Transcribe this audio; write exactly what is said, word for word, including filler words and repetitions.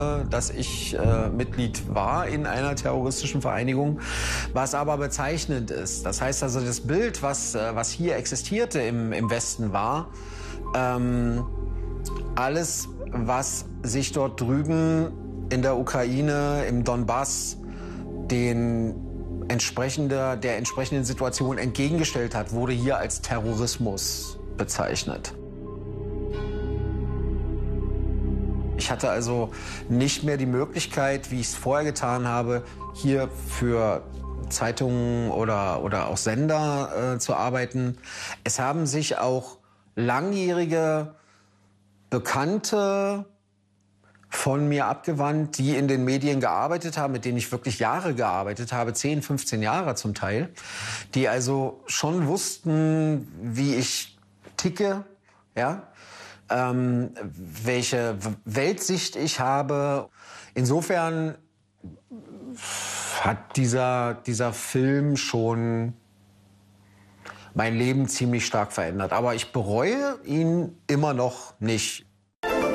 dass ich äh, Mitglied war in einer terroristischen Vereinigung, was aber bezeichnend ist. Das heißt also, das Bild, was, äh, was hier existierte im, im Westen, war ähm, alles, was sich dort drüben in der Ukraine, im Donbass, den entsprechende, der entsprechenden Situation entgegengestellt hat, wurde hier als Terrorismus bezeichnet. Ich hatte also nicht mehr die Möglichkeit, wie ich es vorher getan habe, hier für Zeitungen oder, oder auch Sender äh, zu arbeiten. Es haben sich auch langjährige Bekannte von mir abgewandt, die in den Medien gearbeitet haben, mit denen ich wirklich Jahre gearbeitet habe, zehn, fünfzehn Jahre zum Teil, die also schon wussten, wie ich ticke, ja, ähm, welche Weltsicht ich habe. Insofern hat dieser, dieser Film schon mein Leben ziemlich stark verändert. Aber ich bereue ihn immer noch nicht.